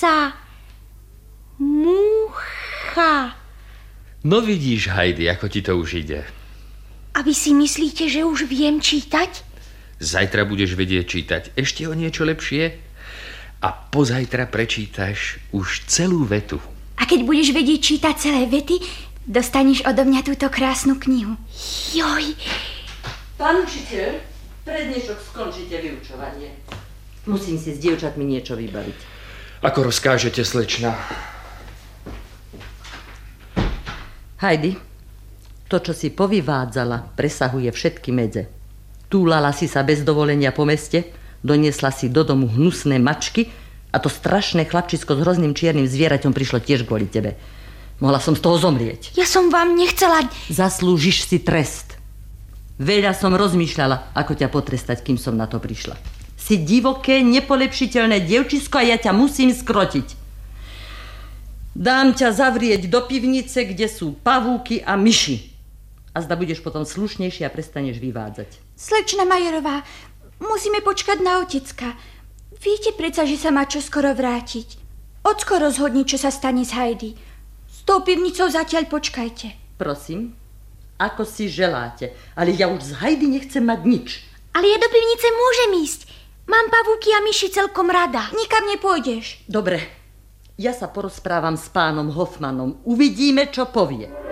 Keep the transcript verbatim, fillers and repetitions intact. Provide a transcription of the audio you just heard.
sa. Múcha. No vidíš, Heidi, ako ti to už ide. A vy si myslíte, že už viem čítať? Zajtra budeš vedieť čítať ešte o niečo lepšie a pozajtra prečítaš už celú vetu. A keď budeš vedieť čítať celé vety, dostaneš odo mňa túto krásnu knihu. Joj. Pán učiteľ, pre dnešok skončite vyučovanie. Musím si s dievčatmi niečo vybaviť. Ako rozkážete, slečna. Heidi, to, čo si povyvádzala, presahuje všetky medze. Túlala si sa bez dovolenia po meste, doniesla si do domu hnusné mačky a to strašné chlapčisko s hrozným čiernym zvieraťom prišlo tiež kvôli tebe. Mohla som z toho zomrieť. Ja som vám nechcela... Zaslúžiš si trest. Veľa som rozmýšľala, ako ťa potrestať, kým som na to prišla. Si divoké, nepolepšiteľné dievčisko a ja ťa musím skrotiť. Dám ťa zavrieť do pivnice, kde sú pavúky a myši. A zda budeš potom slušnejšie a prestaneš vyvádzať. Slečna Majerová, musíme počkať na otecka. Viete predsa, že sa má čoskoro vrátiť. Ocko rozhodni, čo sa stane s Heidi. S tou pivnicou zatiaľ počkajte. Prosím, ako si želáte, ale ja už z Heidi nechcem mať nič. Ale ja do pivnice môžem ísť. Mám pavúky a myši celkom rada. Nikam nepôjdeš. Dobre, ja sa porozprávam s pánom Hoffmanom. Uvidíme, čo povie.